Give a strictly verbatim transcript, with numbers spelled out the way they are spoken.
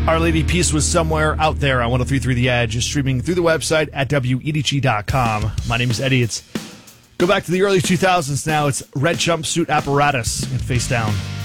Our Lady Peace was somewhere out there on one oh three point three The Edge, streaming through the website at W E D G dot com. My name is Eddie. It's go back to the early two thousands now. It's Red Jumpsuit Apparatus and Face Down.